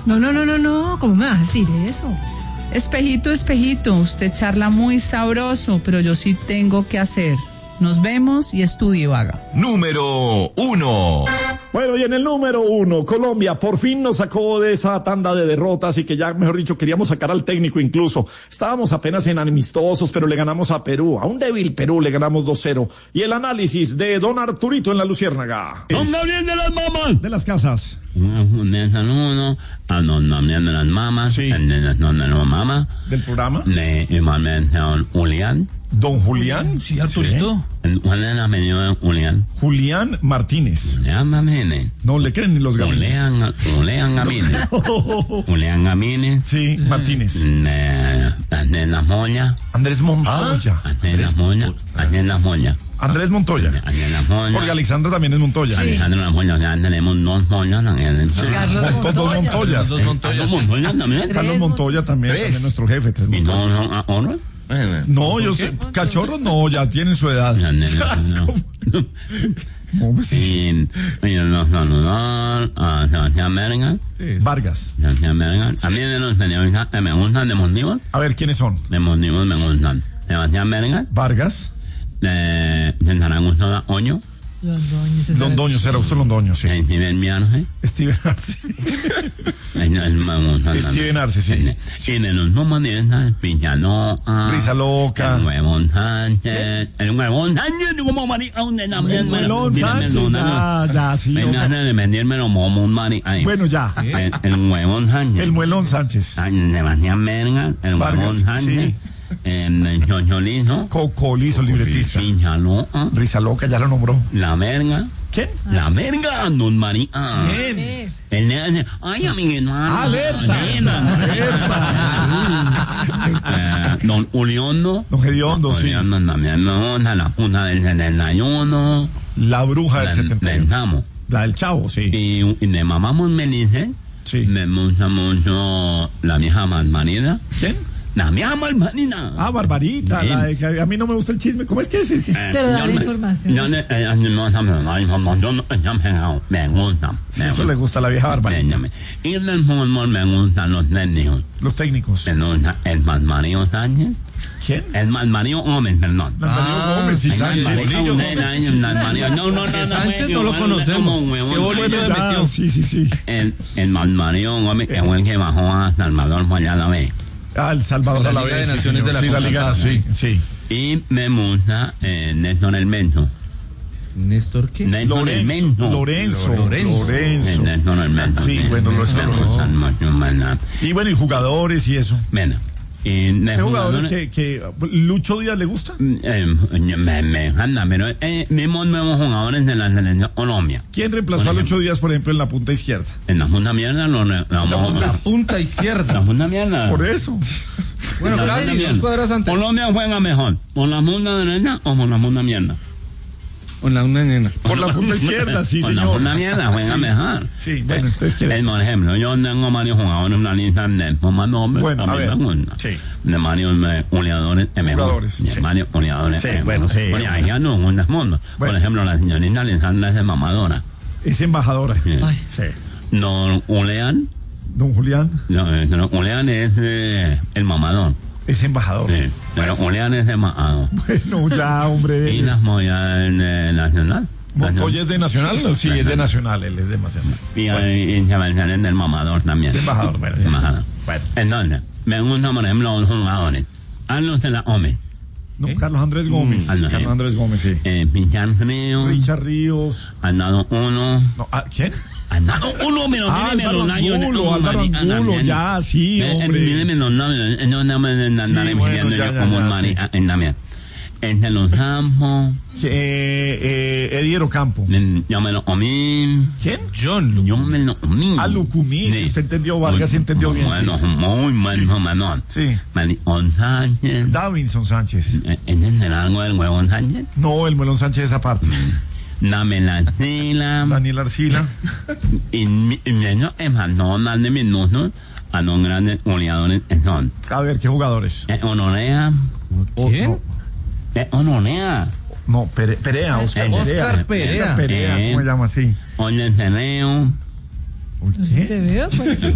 No, ¿cómo me vas a decir eso? Espejito, espejito, usted charla muy sabroso, pero yo sí tengo que hacer. Nos vemos y estudie, vaga. Número 1. Bueno, y en el número 1, Colombia por fin nos sacó de esa tanda de derrotas y que ya, mejor dicho, queríamos sacar al técnico incluso. Estábamos apenas en amistosos, pero le ganamos a Perú. A un débil Perú le ganamos 2-0. Y el análisis de don Arturito en la Luciérnaga. ¡Don Gabriel de las Mamas! De las casas. Un saludo a don Gabriel de las Mamas. Sí. De las Mamas. Del programa. Igualmente a don Julián. Don Julián. Sí, Arturito. ¿Cuál es el apellido de Julián? Julián Martínez. Julián Gamínez. No le creen ni los Gamínez. Julián Gamínez. Julián Gamínez. Sí, Martínez. Andrés Las Moya. Andrés Montoya. Andrés Las Moya. Andrés Las Moya. Andrés Montoya. Andrés Las Moya. Porque Alexandra también es Montoya. Alejandro Las Moya. Ya tenemos dos Moyas también. Carlos Dos Montoyas. Dos Montoyas. Carlos Montoya también. Carlos Montoya también es nuestro jefe. Tres ¿Y Montoya. no son ahora? No, yo sé. Cachorros no, ya tienen su edad. No, pues sí. Y los saludar a Sebastián Verga. Vargas. Sebastián Verga. A mí de los periodistas que me gustan de motivos. A ver, ¿quiénes son? De motivos me gustan. Sebastián Verga. Vargas. De Zaragoza Oño. Londoño, será usted Londoño, sí. Steven Miarce. Steven Arce. Steven Arce, sí. Y de los numanistas, Pichaloca. Risa Loca. El Huevón Sánchez. El Huevón Sánchez, como marica, un de la El Huevón Sánchez. Ya, sí. Venga de venderme como un marica. Bueno, ya. El Huevón Sánchez. El Muelón Sánchez. Sebastián Verga. El Huevón Sánchez. El Cholizo. Cocolizo, libretista. Pichaloca. Risa Loca, ya lo nombró. La Verga. ¿Quién? La Verga, don María. ¿Quién? Él le hace, ay, a mi hermano. ¡Alerta! Don Juliondo. Don Gediondo, sí. También la puta del 71. La bruja del 71. Pensamos. La del Chavo, sí. Y de mamá Melice. Sí. Me gusta mucho la vieja Marmarida. ¿Quién? La vieja Marmarida. Ah, Barbarita. La de que a mí no me gusta el chisme. ¿Cómo es que es? Pero da la información. Me gusta. Eso le gusta a la vieja Barbarita. Y del fútbol me gustan los técnicos. Los técnicos. Me gusta el Mario Sánchez. ¿Quién? El Mario Gómez, perdón. Darío Gómez y Sánchez. No, Sánchez no lo conocemos. Qué bonito le metió. Sí. El Mario Gómez, que fue el que bajó a Salvador Moya la B. Ah, El Salvador La a la Liga vez. de Naciones de la sí, la Liga, CONCACAF. sí. Y me gusta Néstor El Menso. ¿Néstor qué? Néstor El Menso. Lorenzo. Néstor El Menso. Sí, bueno, lo me gustan mucho. Y bueno, y jugadores y eso. Bueno. ¿Qué jugadores que Lucho Díaz le gusta? Me encanta, pero vimos nuevos jugadores de la selección Colombia. ¿Quién reemplazó a Lucho Díaz, por ejemplo, en la punta izquierda? En la punta mierda La punta izquierda. La punta mierda. Por eso. Bueno, casi 2 cuadras antes. Colombia juega mejor, ¿por la punta derecha o por la punta mierda? Con la una nena. Por la punta izquierda, sí, por señor. Por la punta mierda juega mejor. Sí, bueno, entonces ¿quién? Por ejemplo, yo tengo varios jugadores en una lista de más nombres. Bueno, a ver. Sí. De varios goleadores Jugadores, sí. Varios goleadores. Sí, bueno, sí. Bueno, ahí ya no es un mundo. Por ejemplo, la señorita Alessandra es de mamadora. Es embajadora. Sí. Ay, sí. Don Julián. Don Julián. No, Julián es el mamador. Es embajador. Sí. Pero Julián es de mamador. Bueno, ya, hombre. ¿Y las Moyas Nacional? ¿Montoya es de Nacional? Sí, es de Nacional, él es de Nacional. Y Sebastián es del mamador también. Es embajador, bueno. Embajador. Bueno. Entonces, me gustan, por ejemplo, los jugadores. Carlos de la Ome. No, Carlos Andrés Gómez. Carlos Andrés Gómez, sí. Richard Ríos. Richard Ríos. Andado uno. No, ¿quién? Andado uno, pero míreme los años. Álvaro Angulo, ya, sí, hombre. Míreme los nombres. No me andaré pidiendo yo como un marica en Damián. Entre los campos. Ediero Campo. Yo me lo comí. ¿Quién? Yo me lo comí. Lucumí, sí. Usted entendió, Vargas entendió bien. Bueno, muy menor. Sí. Manicón Sánchez. Davinson Sánchez. ¿Entender algo del Huevón Sánchez? No, el Muelón Sánchez esa parte. Dame la Arcila. Daniel Arcila. Y no es más de minutos a los grandes goleadores que son. A ver, ¿qué jugadores? Honorea. ¿Quién? Honorea. No, Perea, Oscar Perea. Perea. ¿Cómo se llama así? Oye, Cerreo. ¿Te veo? Pues